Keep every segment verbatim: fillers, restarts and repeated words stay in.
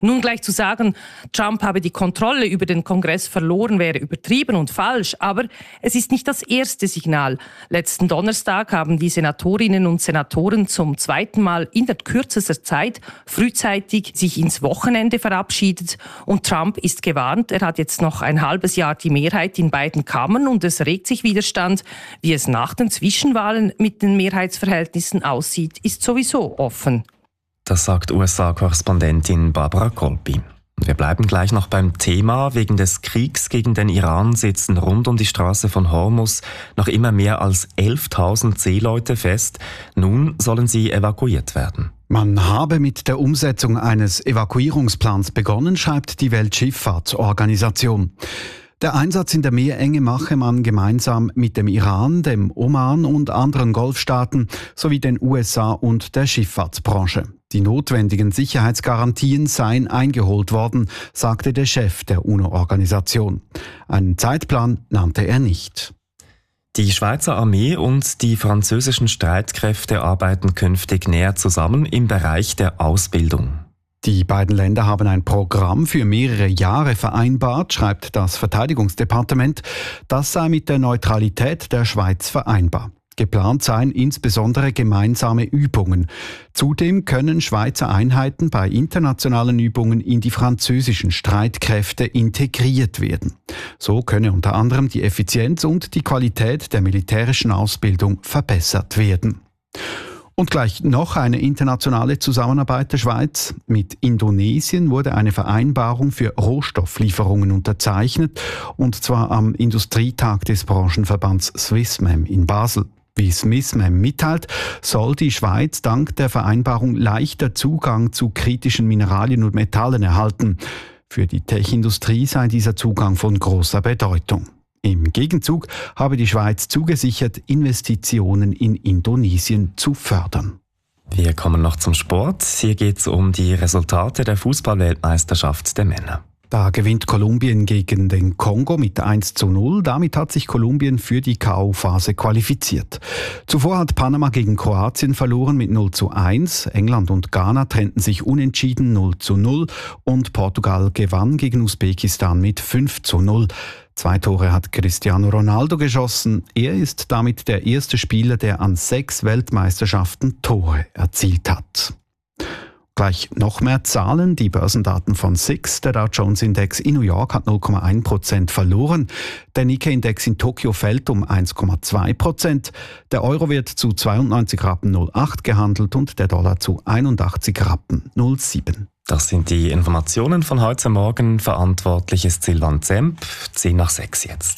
Nun gleich zu sagen, Trump habe die Kontrolle über den Kongress verloren, wäre übertrieben und falsch. Aber es ist nicht das erste Signal. Letzten Donnerstag haben die Senatorinnen und Senatoren zum zweiten Mal in der kürzester Zeit frühzeitig sich ins Wochenende verabschiedet. Und Trump ist gewarnt, er hat jetzt noch ein halbes Jahr die Mehrheit in beiden Kammern und es regt sich Widerstand. Wie es nach den Zwischenwahlen mit den Mehrheitsverhältnissen aussieht, ist sowieso offen. Das sagt U S A-Korrespondentin Barbara Kolpi. Wir bleiben gleich noch beim Thema. Wegen des Kriegs gegen den Iran sitzen rund um die Straße von Hormuz noch immer mehr als elftausend Seeleute fest. Nun sollen sie evakuiert werden. Man habe mit der Umsetzung eines Evakuierungsplans begonnen, schreibt die Weltschifffahrtsorganisation. Der Einsatz in der Meerenge mache man gemeinsam mit dem Iran, dem Oman und anderen Golfstaaten sowie den U S A und der Schifffahrtsbranche. Die notwendigen Sicherheitsgarantien seien eingeholt worden, sagte der Chef der UNO-Organisation. Einen Zeitplan nannte er nicht. Die Schweizer Armee und die französischen Streitkräfte arbeiten künftig näher zusammen im Bereich der Ausbildung. Die beiden Länder haben ein Programm für mehrere Jahre vereinbart, schreibt das Verteidigungsdepartement. Das sei mit der Neutralität der Schweiz vereinbar. Geplant seien insbesondere gemeinsame Übungen. Zudem können Schweizer Einheiten bei internationalen Übungen in die französischen Streitkräfte integriert werden. So könne unter anderem die Effizienz und die Qualität der militärischen Ausbildung verbessert werden. Und gleich noch eine internationale Zusammenarbeit der Schweiz. Mit Indonesien wurde eine Vereinbarung für Rohstofflieferungen unterzeichnet, und zwar am Industrietag des Branchenverbands Swissmem in Basel. Wie Swissmem mitteilt, soll die Schweiz dank der Vereinbarung leichter Zugang zu kritischen Mineralien und Metallen erhalten. Für die Tech-Industrie sei dieser Zugang von großer Bedeutung. Im Gegenzug habe die Schweiz zugesichert, Investitionen in Indonesien zu fördern. Wir kommen noch zum Sport. Hier geht es um die Resultate der Fußball-Weltmeisterschaft der Männer. Da gewinnt Kolumbien gegen den Kongo mit eins zu null. Damit hat sich Kolumbien für die K O-Phase qualifiziert. Zuvor hat Panama gegen Kroatien verloren mit null zu eins. England und Ghana trennten sich unentschieden null zu null. Und Portugal gewann gegen Usbekistan mit fünf zu null. Zwei Tore hat Cristiano Ronaldo geschossen. Er ist damit der erste Spieler, der an sechs Weltmeisterschaften Tore erzielt hat. Gleich noch mehr Zahlen, die Börsendaten von S I X. Der Dow Jones Index in New York hat null Komma eins Prozent verloren. Der Nikkei-Index in Tokio fällt um eins Komma zwei Prozent. Der Euro wird zu zweiundneunzig Rappen null acht gehandelt und der Dollar zu einundachtzig Rappen null sieben. Das sind die Informationen von heute Morgen. Verantwortlich ist Silvan Zemp. zehn nach sechs jetzt.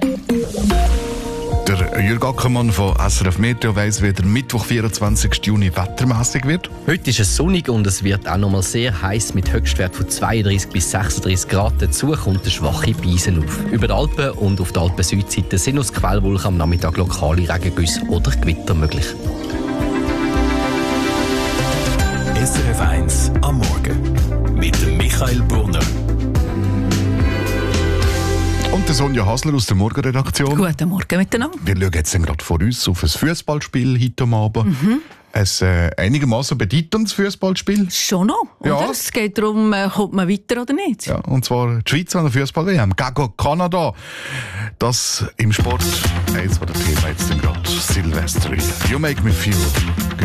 Der Jürg Ackermann von S R F Meteo weiss, wie der Mittwoch, vierundzwanzigsten Juni wettermässig wird. Heute ist es sonnig und es wird auch noch mal sehr heiß mit Höchstwert von zweiunddreißig bis sechsunddreißig Grad. Dazu kommt eine schwache Beisenluft. Über die Alpen und auf der Alpen-Südseite sind aus Quellwolken am Nachmittag lokale Regengüsse oder Gewitter möglich. S R F eins am Morgen mit dem Michael Brunner. Und der Sonja Hasler aus der Morgenredaktion. Guten Morgen miteinander. Wir schauen jetzt gerade vor uns auf ein Fußballspiel heute Abend. Mhm. Ein äh, einigermaßen bedeutendes Fußballspiel. Schon noch, ja. Oder? Es geht darum, äh, kommt man weiter oder nicht. Ja, und zwar die Schweiz an der Fußball-W M gegen Kanada. Das im Sport. Eins war der Thema jetzt gerade Silvester. You make me feel